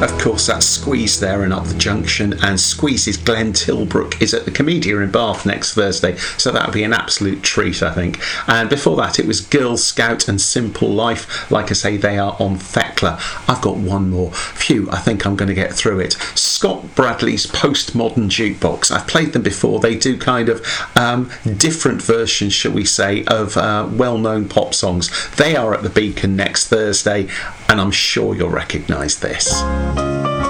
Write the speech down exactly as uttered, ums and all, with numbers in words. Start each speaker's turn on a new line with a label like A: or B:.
A: Of course, that's Squeeze there and Up the Junction, and Squeeze's Glenn Tilbrook is at the Comedia in Bath next Thursday, so that'll be an absolute treat, I think. And before that, it was Girl Scout and Simple Life. Like I say, they are on Thekla. I've got one more. Phew, I think I'm going to get through it. Scott Bradley's Postmodern Jukebox. I've played them before. They do kind of um, different versions, shall we say, of uh, well-known pop songs. They are at the Beacon next Thursday, and I'm sure you'll recognise this.